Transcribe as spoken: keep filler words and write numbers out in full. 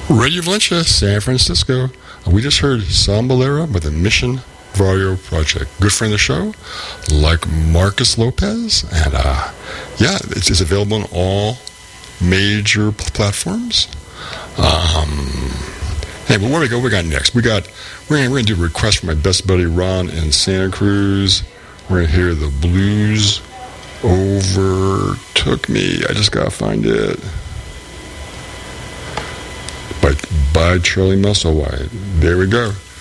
Radio Valencia, San Francisco. We just heard Sambalera with the Mission Vario Project. Good friend of the show, like Marcus Lopez. And uh, yeah, it's, it's available on all major p- platforms. Um, hey, but where we go? We got next? We got we're gonna, we're gonna do a request from my best buddy Ron in Santa Cruz. We're gonna hear The Blues Overtook Me. I just gotta find it. By by Charlie Musselwhite. There we go.